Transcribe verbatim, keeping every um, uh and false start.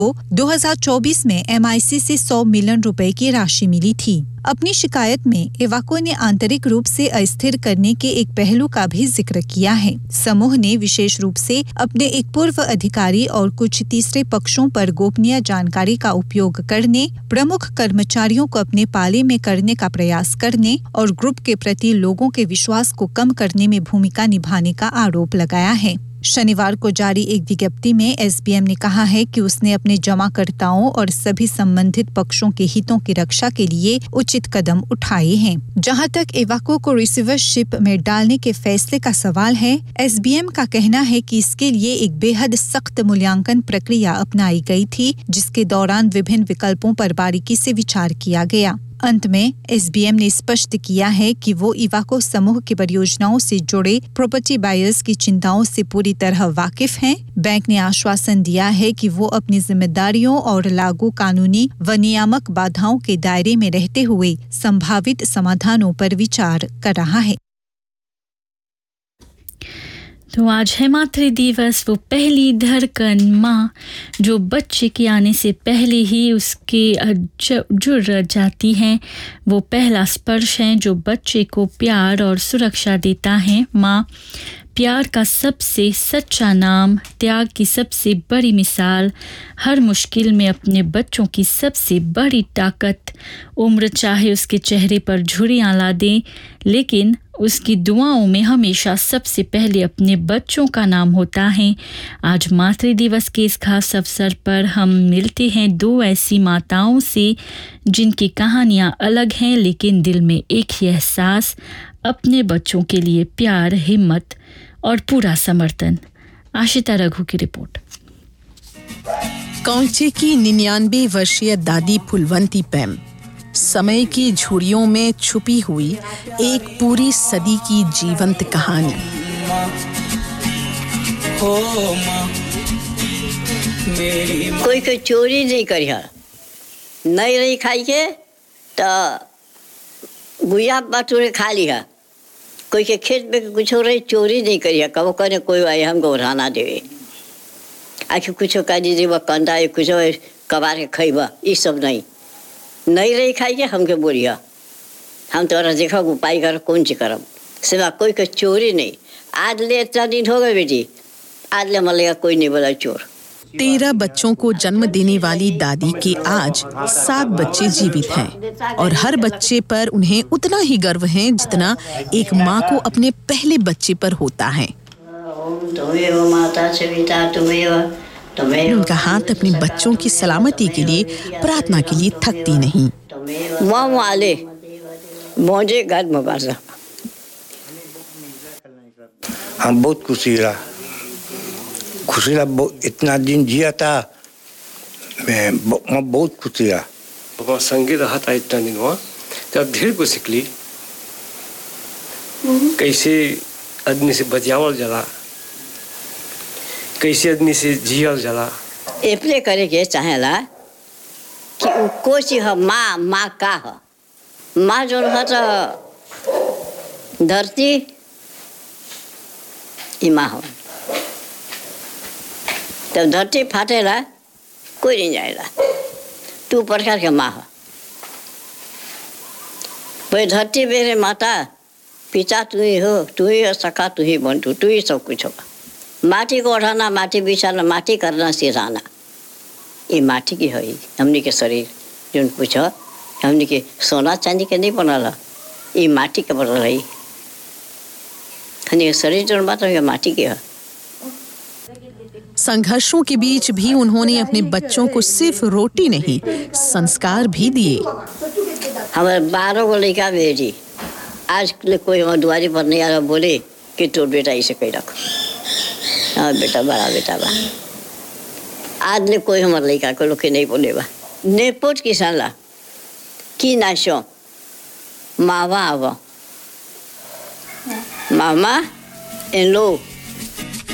दो हज़ार चौबीस में एम आई सी से सौ मिलियन रुपए की राशि मिली थी। अपनी शिकायत में इवाको ने आंतरिक रूप से अस्थिर करने के एक पहलू का भी जिक्र किया है। समूह ने विशेष रूप से अपने एक पूर्व अधिकारी और कुछ तीसरे पक्षों पर गोपनीय जानकारी का उपयोग करने, प्रमुख कर्मचारियों को अपने पाले में करने का प्रयास करने और ग्रुप के प्रति लोगों के विश्वास को कम करने में भूमिका निभाने का आरोप लगाया है। शनिवार को जारी एक विज्ञप्ति में एस बी एम ने कहा है कि उसने अपने जमाकर्ताओं और सभी संबंधित पक्षों के हितों की रक्षा के लिए उचित कदम उठाए हैं। जहां तक इवाको को रिसीवरशिप में डालने के फैसले का सवाल है, एस बी एम का कहना है कि इसके लिए एक बेहद सख्त मूल्यांकन प्रक्रिया अपनाई गई थी, जिसके दौरान विभिन्न विकल्पों पर बारीकी से विचार किया गया। अंत में एस बी एम ने स्पष्ट किया है कि वो इवाको समूह की परियोजनाओं से जुड़े प्रॉपर्टी बायर्स की चिंताओं से पूरी तरह वाकिफ हैं। बैंक ने आश्वासन दिया है कि वो अपनी जिम्मेदारियों और लागू कानूनी व नियामक बाधाओं के दायरे में रहते हुए संभावित समाधानों पर विचार कर रहा है। तो आज है मातृ दिवस, वो पहली धड़कन माँ जो बच्चे के आने से पहले ही उसके जुड़ जाती है, वो पहला स्पर्श है जो बच्चे को प्यार और सुरक्षा देता है। माँ प्यार का सबसे सच्चा नाम, त्याग की सबसे बड़ी मिसाल, हर मुश्किल में अपने बच्चों की सबसे बड़ी ताकत। उम्र चाहे उसके चेहरे पर झुर्रियाँ ला दे, लेकिन उसकी दुआओं में हमेशा सबसे पहले अपने बच्चों का नाम होता है। आज मातृ दिवस के इस खास अवसर पर हम मिलते हैं दो ऐसी माताओं से जिनकी कहानियाँ अलग हैं, लेकिन दिल में एक ही एहसास, अपने बच्चों के लिए प्यार, हिम्मत और पूरा समर्थन। आशिता रघु की रिपोर्ट। कौंचे की निन्यानवे वर्षीय दादी फुलवंती पैम, समय की झुर्रियों में छुपी हुई एक पूरी सदी की जीवंत कहानी। कोई कोई चोरी नहीं करी है, नहीं रही खाई के तो गुया बटूरे खा लिया। कोई के खेत में कुछ हो रही, चोरी नहीं करी है। कबो कहने कोई आए हमको उठाना देवे, आखिर कुछ कह दीजिए वह कंदा कुछ कबार के खैबा, ये सब नहीं नहीं रही खाई के हमके बोलिया। हम तो देखा उपाय कर कौन सी करम सिवा कोई के चोरी नहीं। आज ले इतना दिन हो गए बेटी, आज ले मलेगा कोई नहीं बोला चोर। तेरह बच्चों को जन्म देने वाली दादी के आज सात बच्चे जीवित हैं और हर बच्चे पर उन्हें उतना ही गर्व है जितना एक माँ को अपने पहले बच्चे पर होता है। उनका हाथ अपने बच्चों की सलामती के लिए, प्रार्थना के लिए थकती नहीं। माँ वाले मुझे घर में बाजा हम बहुत खुशी रहा खुशी रहा इतना दिन जिया था मैं मैं बहुत खुशी रहा। बाबा संगे रहा था इतना दिन हुआ, तब ढेर कुछ सीख ली, कैसे आदमी से बचावल जला, कैसे आदमी से जियल जला। एपले करे के चाहेला कि कोची है माँ, माँ का है माँ जो है तो धरती ई माँ हो, तब धरती फाटेला कोई नहीं जाएगा। तू प्रकार के माँ है, भाई धरती मेरे माता पिता तू ही हो, तू ही सखा, तू ही बंटू, तू ही सब कुछ होगा। माटी को उठाना, माटी बिछाना, माटी करना सिखाना, ये माटी की है। हमने के शरीर जो पूछो हमने के सोना चांदी के नहीं बनल, ये माटी के बनल है। हमने के शरीर जो बात है माटी की है। संघर्षों के बीच भी उन्होंने अपने बच्चों को सिर्फ रोटी नहीं, संस्कार भी दिए। हमारे बारह को लड़का बेटी, आज कोई हमारे द्वारे पर नहीं आ रहा बोले कि तो बेटा इसे कही रखो, हाँ बेटा बड़ा बेटा बा। आज ले कोई हमारे लड़का को लोग नहीं बोले बा। नेपोट किसान ला की नाशो मावा आवा मामा इन लो